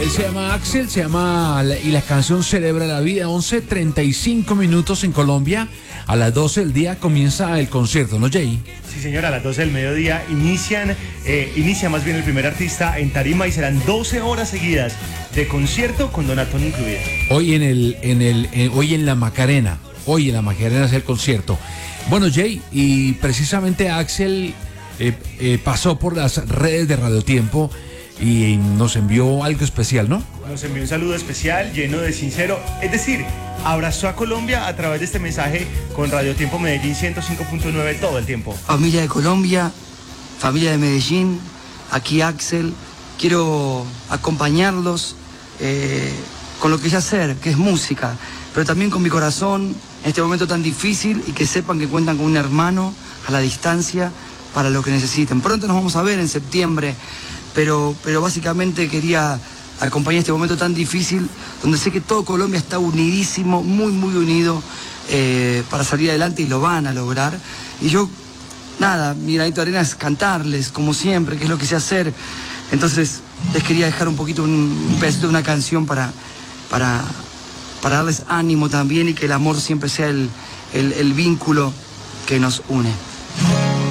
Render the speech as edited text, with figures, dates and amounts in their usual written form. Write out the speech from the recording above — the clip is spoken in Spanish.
se llama Axel, y la canción Celebra la Vida. 11:35 minutos en Colombia. A las 12 del día comienza el concierto, ¿no, Jay? Sí, señora, a las 12 del mediodía inicia más bien el primer artista en tarima y serán 12 horas seguidas de concierto con Donatón incluido. Hoy en la Macarena. Hoy en la Macarena es el concierto. Bueno, Jay, y precisamente Axel pasó por las redes de Radio Tiempo y nos envió algo especial, ¿no? Nos envió un saludo especial lleno de sincero, es decir, abrazó a Colombia a través de este mensaje con Radio Tiempo Medellín 105.9 todo el tiempo. Familia de Colombia, familia de Medellín, aquí Axel, quiero acompañarlos con lo que sé hacer, que es música, pero también con mi corazón en este momento tan difícil y que sepan que cuentan con un hermano a la distancia para lo que necesiten. Pronto nos vamos a ver en septiembre, pero básicamente quería acompañar este momento tan difícil donde sé que todo Colombia está unidísimo, muy muy unido para salir adelante y lo van a lograr. Y yo, nada, mi granito de arena es cantarles como siempre, que es lo que sé hacer. Entonces les quería dejar un poquito, un pedacito de una canción para darles ánimo también y que el amor siempre sea el vínculo que nos une.